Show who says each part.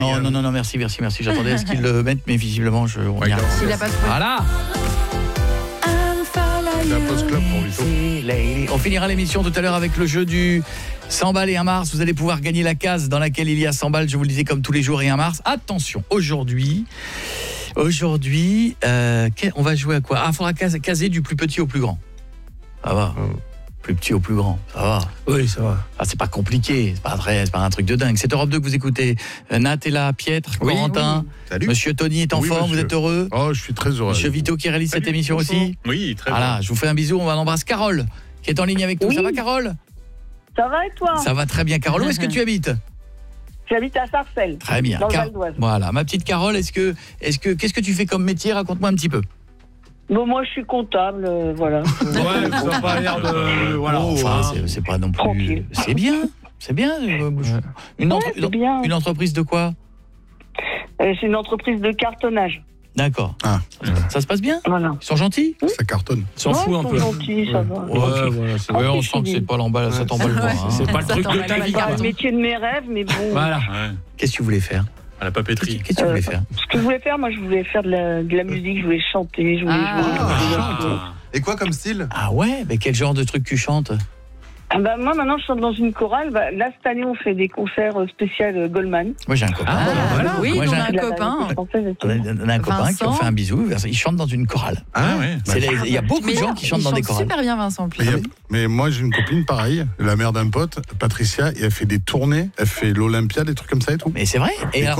Speaker 1: Non, merci. J'attendais à ce qu'ils le mettent, mais visiblement, on y arrive.
Speaker 2: S'il a pas trouvé.
Speaker 1: Voilà.
Speaker 3: C'est un post-club pour Vito.
Speaker 1: On finira l'émission tout à l'heure avec le jeu du 100 balles et 1 Mars. Vous allez pouvoir gagner la case dans laquelle il y a 100 balles, je vous le disais, comme tous les jours, et 1 Mars. Attention, aujourd'hui, on va jouer à quoi ? Il faudra caser du plus petit au plus grand. Ça va. Plus petit au plus grand, ça va.
Speaker 4: Oui, ça va.
Speaker 1: Ah, c'est pas compliqué, c'est pas un truc de dingue. C'est Europe 2 que vous écoutez. Nat est là, Pietre, Corentin,
Speaker 3: Salut.
Speaker 1: Monsieur Tony est en forme,
Speaker 3: monsieur.
Speaker 1: vous êtes heureux ?
Speaker 3: Oh, je suis très heureux.
Speaker 1: Monsieur Vito qui réalise cette émission aussi ?
Speaker 5: Oui, très
Speaker 1: Voilà,
Speaker 5: bien.
Speaker 1: je vous fais un bisou, on embrasse Carole qui est en ligne avec nous.
Speaker 6: Oui.
Speaker 1: Ça va Carole ?
Speaker 6: Ça va et toi?
Speaker 1: Ça va très bien Carole. Où est-ce que tu habites ?
Speaker 6: J'habite à Sarcelles.
Speaker 1: Très bien.
Speaker 6: Dans le Val d'Oise.
Speaker 1: Voilà, ma petite Carole, qu'est-ce que tu fais comme métier ? Raconte-moi un petit peu.
Speaker 6: Bon, moi, je suis comptable, voilà.
Speaker 4: Ouais, ça n'a pas l'air de... Voilà.
Speaker 1: Enfin, c'est pas non plus...
Speaker 6: Tranquille.
Speaker 1: C'est bien. C'est bien.
Speaker 6: C'est bien.
Speaker 1: Une entreprise de quoi ?
Speaker 6: C'est une entreprise de cartonnage.
Speaker 1: D'accord.
Speaker 3: Ah.
Speaker 1: Ça se passe bien ?
Speaker 6: Voilà.
Speaker 1: Ils sont gentils ?
Speaker 3: Ça cartonne.
Speaker 4: S'en fout un peu.
Speaker 6: Ils sont gentils, ça va.
Speaker 4: Ouais, voilà.
Speaker 1: Ouais, on sent que c'est pas l'emballage, ça t'emballe pas. hein.
Speaker 4: C'est pas le truc de ta vie.
Speaker 6: C'est pas le métier de mes rêves, mais bon.
Speaker 4: Voilà.
Speaker 5: Ouais.
Speaker 1: Qu'est-ce que tu voulais faire ?
Speaker 5: À la papeterie.
Speaker 1: Qu'est-ce que tu voulais faire ?
Speaker 6: Ce que je voulais faire, moi, je voulais faire de la musique, je voulais chanter, je voulais jouer.
Speaker 7: Et quoi comme style ?
Speaker 1: Ah ouais ? Mais quel genre de truc tu chantes ?
Speaker 6: Ah bah, moi, maintenant, je chante dans une chorale. Bah, là, cette année, on fait des concerts spéciaux Goldman.
Speaker 1: Moi j'ai un copain.
Speaker 2: Voilà. Oui,
Speaker 1: Moi,
Speaker 2: on
Speaker 1: j'ai
Speaker 2: a un
Speaker 6: C'est la
Speaker 2: copain.
Speaker 6: variété française et tout.
Speaker 1: On a un copain qui
Speaker 2: Vincent.
Speaker 1: en fait un bisou, il chante dans une chorale.
Speaker 5: Ah ouais.
Speaker 1: Il y a beaucoup de gens qui chantent dans des chorales.
Speaker 2: Super bien Vincent.
Speaker 3: Mais moi, j'ai une copine pareille, la mère d'un pote, Patricia, et elle fait des tournées, elle fait l'Olympia, des trucs comme ça et tout.
Speaker 1: Mais c'est vrai. Et alors,